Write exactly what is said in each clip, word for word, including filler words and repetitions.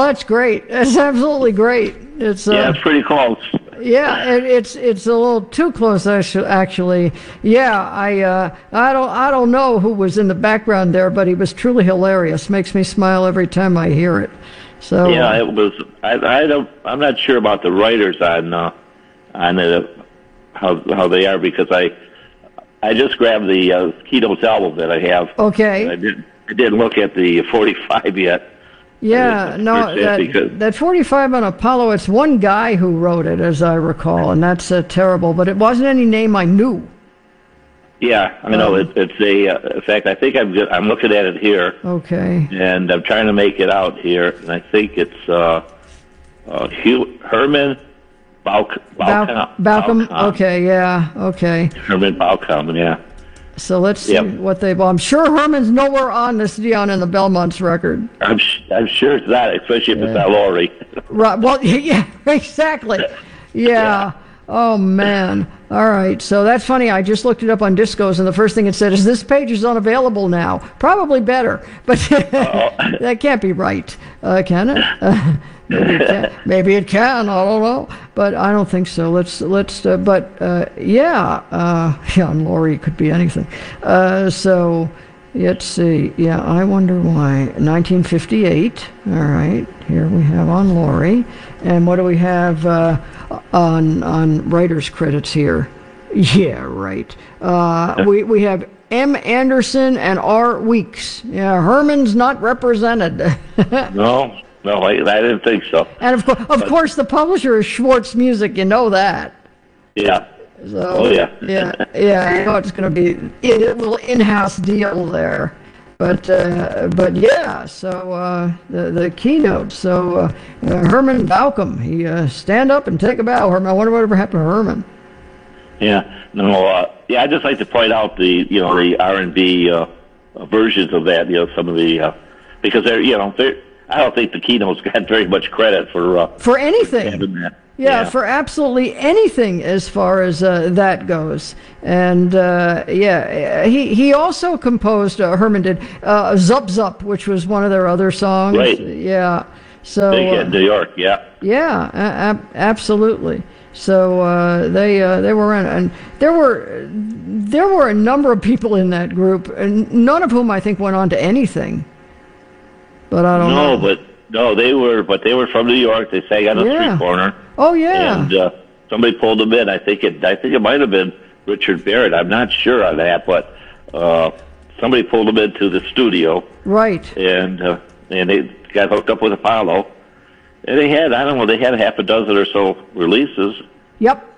that's great. That's absolutely great. It's uh, yeah, it's pretty close. Yeah, it, it's it's a little too close, actually. Yeah, I uh, I don't I don't know who was in the background there, but he was truly hilarious. Makes me smile every time I hear it. So yeah, it was. I, I don't. I'm not sure about the writers on uh, on it, how how they are, because I I just grabbed the uh, Keynotes album that I have. Okay. I didn't I didn't look at the forty-five yet. Yeah, no, that, that forty-five on Apollo, it's one guy who wrote it, as I recall, and that's uh, terrible, but it wasn't any name I knew. Yeah, I know. Um, it, it's a, uh, in fact, I think I'm, I'm looking at it here. Okay. And I'm trying to make it out here, and I think it's uh, uh, Hugh, Herman Bauk, Bauckham. Bauckham, okay, yeah, okay. Herman Bauckham, yeah. So let's see yep. what they. Well, I'm sure Herman's nowhere on this Dion and the Belmonts record. I'm I'm sure it's not, especially if yeah. it's not Laurie. Right. Well, yeah, exactly. Yeah. yeah. Oh man. All right. So that's funny. I just looked it up on Discos, and the first thing it said is this page is unavailable now. Probably better, but that can't be right, uh, can it? Uh, Maybe it can. Maybe it can. I don't know, but I don't think so. Let's let's. Uh, but uh, yeah, uh, yeah. On Laurie, it could be anything. Uh, so let's see. Yeah, I wonder why. nineteen fifty-eight. All right. Here we have on Laurie, and what do we have uh, on on writers' credits here? Yeah, right. Uh, we we have M. Anderson and R. Weeks. Yeah, Herman's not represented. No. No, I, I didn't think so. And of course, of but, course, the publisher is Schwartz Music. You know that. Yeah. So, oh yeah. yeah, yeah. You know it's going to be a little in-house deal there, but uh, but yeah. So uh, the the keynote. So uh, uh, Herman Bauckham. He uh, stand up and take a bow. Herman. I wonder whatever happened to Herman. Yeah. No. Uh, yeah. I just like to point out the you know the R and B uh, versions of that. You know some of the uh, because they're you know they're. I don't think the Keynotes got very much credit for uh, for anything. For that. Yeah, yeah, for absolutely anything as far as uh, that goes. And uh, yeah, he he also composed. Uh, Herman did uh, "Zup Zup," which was one of their other songs. Right. Yeah. So. Big in uh, New York. Yeah. Yeah, a- a- absolutely. So uh, they uh, they were in, and there were there were a number of people in that group, and none of whom I think went on to anything. But I don't no, know. but no, they were, but they were from New York. They sang on the yeah. street corner. Oh yeah. And uh, somebody pulled them in. I think it. I think it might have been Richard Barrett. I'm not sure on that, but uh, somebody pulled them into the studio. Right. And uh, and they got hooked up with Apollo, and they had I don't know they had a half a dozen or so releases. Yep.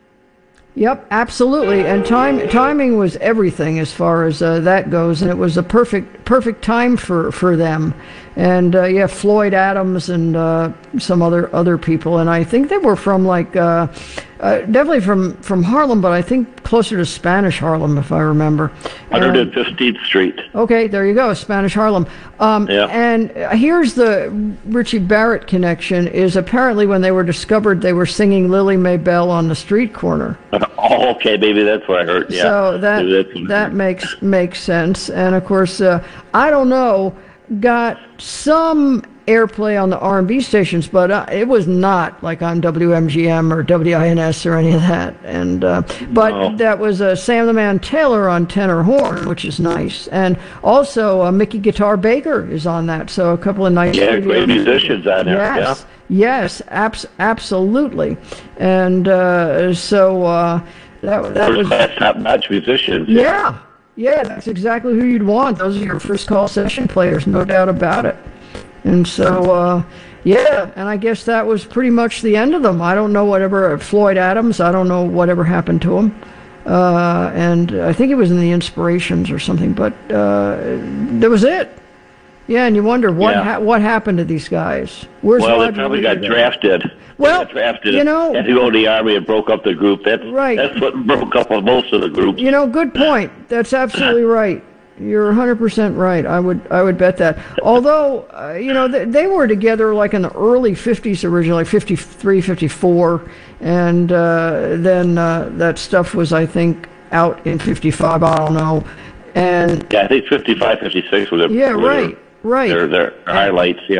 Yep, absolutely, and time timing was everything as far as uh, that goes, and it was a perfect perfect time for, for them, and uh, yeah, Floyd Adams and uh, some other other people, and I think they were from like uh, uh, definitely from, from Harlem, but I think closer to Spanish Harlem if I remember. one hundred fifteenth Street. Okay, there you go, Spanish Harlem. Um, yeah. And here's the Richie Barrett connection: is apparently when they were discovered, they were singing Lily May Bell on the street corner. Oh, okay, maybe that's what I heard. Yeah. So that that makes makes sense, and of course, uh, I don't know, got some airplay on the R and B stations, but uh, it was not like on W M G M or W I N S or any of that. And uh, but no. that was uh, Sam the Man Taylor on tenor horn, which is nice, and also uh, Mickey Guitar Baker is on that. So a couple of nice yeah, great musicians on there. Yes. Yeah. Yes, abs- absolutely, and uh, so uh, that that first was class, top-notch musicians. Yeah, yeah, that's exactly who you'd want. Those are your first call session players, no doubt about it. And so, uh, yeah, and I guess that was pretty much the end of them. I don't know whatever Floyd Adams. I don't know whatever happened to him, uh, and I think it was in the Inspirations or something. But uh, that was it. Yeah, and you wonder what yeah. ha- what happened to these guys. Where's well, Roger they probably Lee got today? drafted. Well, they got drafted. you know, had to go to the army and broke up the group. That's right. That's what broke up most of the groups. You know, good point. That's absolutely right. You're one hundred percent right. I would I would bet that. Although, uh, you know, they, they were together like in the early fifties originally, fifty-three, fifty-four, and uh, then uh, that stuff was, I think, out in fifty-five. I don't know. And yeah, I think fifty-five, fifty-six was their, yeah, were right, right. Their, their highlights, yeah.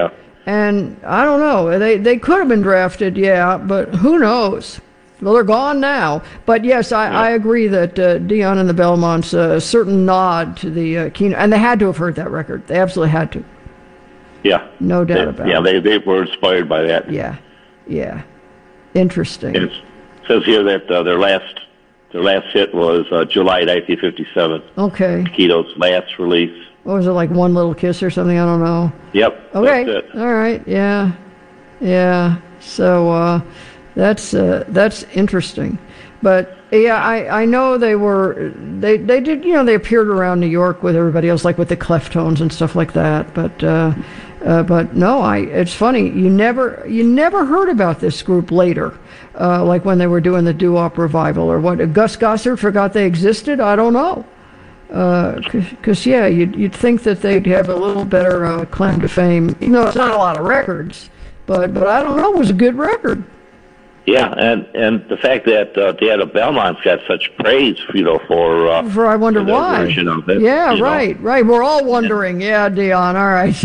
And I don't know. They they could have been drafted, yeah, but who knows? Well, they're gone now. But yes, I, Yeah. I agree that uh, Dion and the Belmonts, uh, a certain nod to the uh, Keno, and they had to have heard that record. They absolutely had to. Yeah. No doubt They- about yeah, it. they they were inspired by that. Yeah, yeah. Interesting. And it says here that uh, their last their last hit was uh, July nineteen fifty-seven. Okay. Keto's last release. What was it, like One Little Kiss or something? I don't know. Yep. Okay. That's it. All right. Yeah. Yeah. So uh, that's uh, that's interesting. But yeah, I, I know they were they they did you know they appeared around New York with everybody else, like with the Cleftones and stuff like that. But uh, uh, but no, I it's funny you never you never heard about this group later, uh, like when they were doing the doo-wop revival or what. Gus Gossard forgot they existed. I don't know. Because, uh, yeah, you'd, you'd think that they'd have a little better uh, claim to fame. You know, it's not a lot of records, but but I don't know, it was a good record. Yeah, and and the fact that uh, Dad of Belmont's got such praise, you know, for uh, For I wonder for their why. version of it, Yeah, you know. right, right. We're all wondering. Yeah, Dion, all right.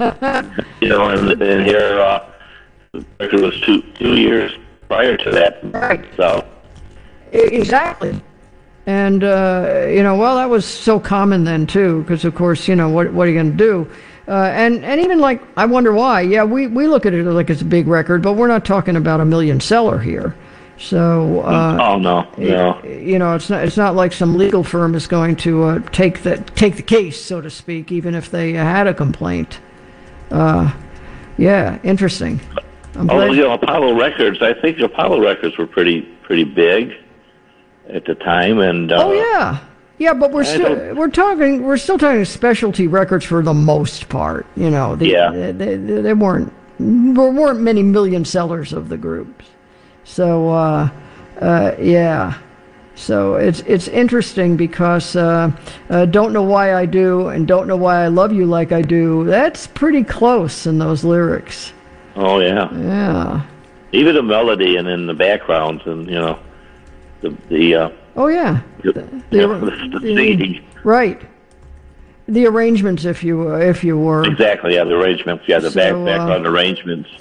You know, and, and here uh, the record was two two years prior to that. Right. So Exactly. And, uh, you know, well, that was so common then, too, because, of course, you know, what what are you going to do? Uh, and, and even like, I wonder why. Yeah, we, we look at it like it's a big record, but we're not talking about a million seller here. So, uh, oh no, no. you know, it's not it's not like some legal firm is going to uh, take the take the case, so to speak, even if they had a complaint. Uh, yeah, interesting. I'm Although, glad- you know, Apollo Records, I think Apollo Records were pretty pretty big at the time, and uh, Oh yeah, yeah, but we're I still don't- we're talking we're still talking specialty records for the most part. You know, the, Yeah. they, they, they weren't there weren't many million sellers of the groups. So uh, uh, yeah, so it's it's interesting because uh, uh, don't know why I do and don't know why I love you like I do. That's pretty close in those lyrics. oh yeah, Yeah. even the melody and in the backgrounds, and you know, the the uh, Oh yeah. the, The, the, the singing. right. The arrangements, if you uh, if you were. Exactly, yeah, the arrangements, yeah, the back So, uh, background arrangements.